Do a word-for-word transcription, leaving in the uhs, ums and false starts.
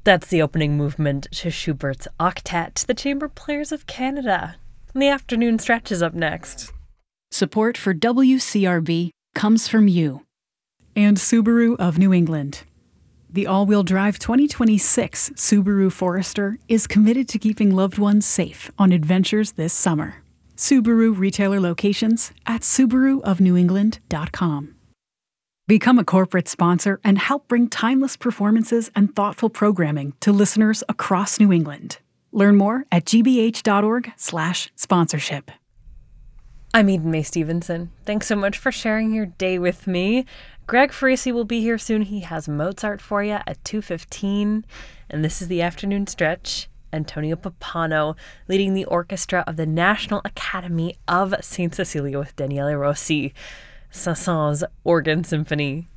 That's the opening movement to Schubert's Octet, the Chamber Players of Canada. And the afternoon stretch is up next. Support for W C R B comes from you. And Subaru of New England. The all-wheel drive twenty twenty-six Subaru Forester is committed to keeping loved ones safe on adventures this summer. Subaru retailer locations at subaru of new england dot com. Become a corporate sponsor and help bring timeless performances and thoughtful programming to listeners across New England. Learn more at g b h dot org slash sponsorship. I'm Eden May Stevenson. Thanks so much for sharing your day with me. Greg Farisi will be here soon. He has Mozart for you at two fifteen. And this is the afternoon stretch. Antonio Pappano leading the orchestra of the National Academy of Saint Cecilia with Daniele Rossi. Saint-Saëns Organ Symphony.